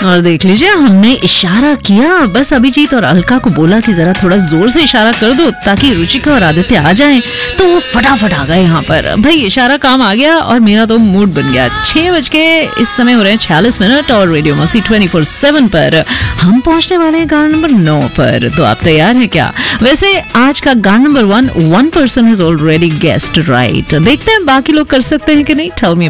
और देख लीजिए, हमने इशारा किया, बस अभिजीत और अलका को बोला कि जरा थोड़ा जोर से इशारा कर दो ताकि रुचिका और आदित्य आ जाएं, तो वो फटाफट आ गए यहाँ पर। भाई इशारा काम आ गया और मेरा तो मूड बन गया। 6 बज के इस समय हो रहे हैं 46 मिनट और रेडियो मस्ती 24/7 पर हम पहुंचने वाले हैं गाना नंबर 9 पर। तो आप तैयार हैं क्या? वैसे आज का गाना number 1 person has already guessed right। देखते हैं बाकी लोग कर सकते हैं कि नहीं। Tell me